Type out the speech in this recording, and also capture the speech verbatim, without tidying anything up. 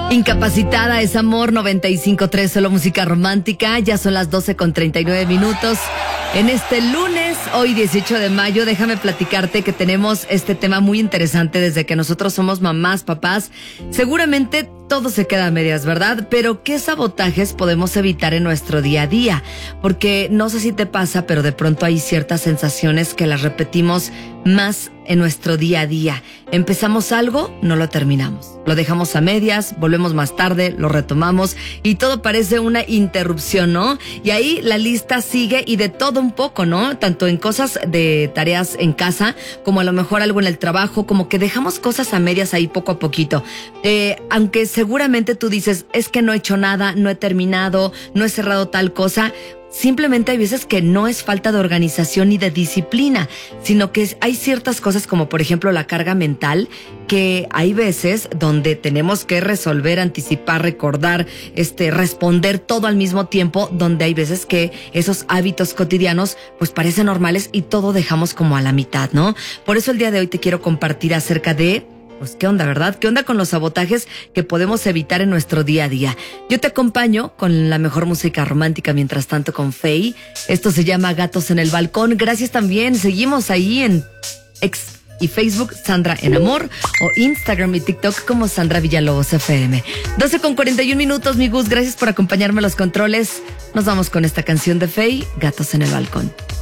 Incapacitada es Amor noventa y cinco punto tres, solo música romántica. Ya son las doce con treinta y nueve minutos. En este lunes, hoy dieciocho de mayo, déjame platicarte que tenemos este tema muy interesante desde que nosotros somos mamás, papás. Seguramente todo se queda a medias, ¿verdad? Pero ¿qué sabotajes podemos evitar en nuestro día a día? Porque no sé si te pasa, pero de pronto hay ciertas sensaciones que las repetimos más en nuestro día a día. Empezamos algo, no lo terminamos. Lo dejamos a medias, volvemos más tarde, lo retomamos y todo parece una interrupción, ¿no? Y ahí la lista sigue y de todo un poco, ¿no? Tanto en cosas de tareas en casa, como a lo mejor algo en el trabajo, como que dejamos cosas a medias ahí poco a poquito. Eh, aunque seguramente tú dices, es que no he hecho nada, no he terminado, no he cerrado tal cosa. Simplemente hay veces que no es falta de organización ni de disciplina, sino que hay ciertas cosas como por ejemplo la carga mental, que hay veces donde tenemos que resolver, anticipar, recordar, este, responder todo al mismo tiempo, donde hay veces que esos hábitos cotidianos pues parecen normales y todo dejamos como a la mitad, ¿no? Por eso el día de hoy te quiero compartir acerca de... Pues qué onda, ¿verdad? ¿Qué onda con los sabotajes que podemos evitar en nuestro día a día? Yo te acompaño con la mejor música romántica mientras tanto con Faye. Esto se llama Gatos en el Balcón. Gracias también. Seguimos ahí en X y Facebook, Sandra en Amor, o Instagram y TikTok como Sandra Villalobos F M. doce con cuarenta y un minutos, mi Gus. Gracias por acompañarme a los controles. Nos vamos con esta canción de Faye, Gatos en el Balcón.